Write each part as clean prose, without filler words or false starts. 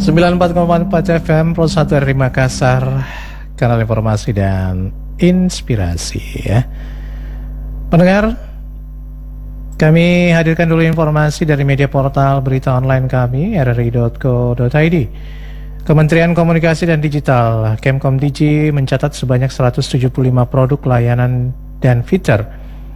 94,4 FM Pro 1 dari Makassar, kanal informasi dan inspirasi ya. Pendengar, kami hadirkan dulu informasi dari media portal berita online kami rri.co.id. Kementerian Komunikasi dan Digital Kemkomdigi mencatat sebanyak 175 produk layanan dan fitur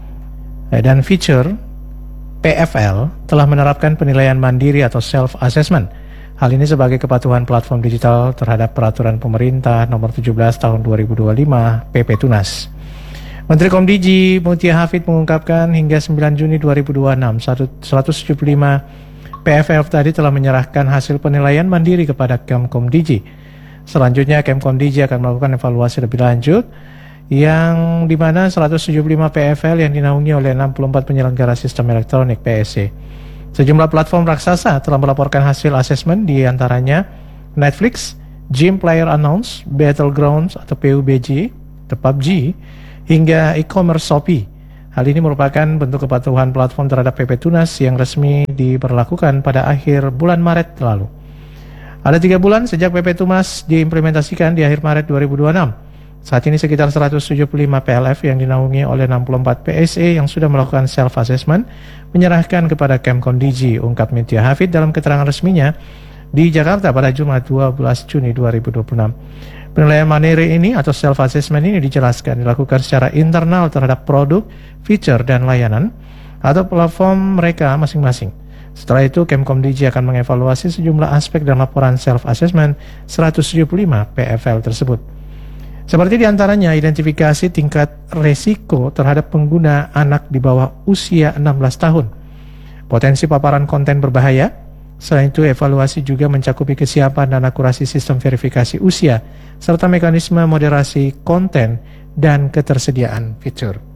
PFL telah menerapkan penilaian mandiri atau self-assessment. Hal ini sebagai kepatuhan platform digital terhadap peraturan pemerintah nomor 17 tahun 2025 PP Tunas. Menteri Komdigi Mutia Hafid mengungkapkan hingga 9 Juni 2026 175 PFL tadi telah menyerahkan hasil penilaian mandiri kepada Kemkomdigi. Selanjutnya Kemkomdigi akan melakukan evaluasi lebih lanjut yang dimana 175 PFL yang dinaungi oleh 64 penyelenggara sistem elektronik PSC. Sejumlah platform raksasa telah melaporkan hasil asesmen, di antaranya Netflix, Game Player Announce, Battlegrounds atau PUBG, The PUBG, hingga e-commerce Shopee. Hal ini merupakan bentuk kepatuhan platform terhadap PP Tunas yang resmi diberlakukan pada akhir bulan Maret lalu. Ada 3 bulan sejak PP Tunas diimplementasikan di akhir Maret 2026. Saat ini sekitar 175 PLF yang dinaungi oleh 64 PSE yang sudah melakukan self-assessment menyerahkan kepada Kemkomdigi, ungkap Mutia Hafid dalam keterangan resminya di Jakarta pada Jumat 12 Juni 2026. Penilaian mandiri ini atau self-assessment ini dijelaskan dilakukan secara internal terhadap produk, feature, dan layanan atau platform mereka masing-masing. Setelah itu, Kemkomdigi akan mengevaluasi sejumlah aspek dan laporan self-assessment 175 PFL tersebut. Seperti diantaranya identifikasi tingkat resiko terhadap pengguna anak di bawah usia 16 tahun, potensi paparan konten berbahaya. Selain itu, evaluasi juga mencakupi kesiapan dan akurasi sistem verifikasi usia, serta mekanisme moderasi konten dan ketersediaan fitur.